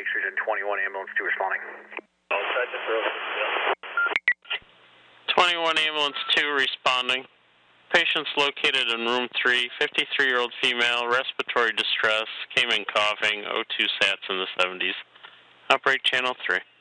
Lake Street and 21 ambulance 2 responding. 21 ambulance 2 responding. Patients located in room 3, 53-year-old female, respiratory distress, came in coughing, O2 sats in the 70s. Operate channel 3.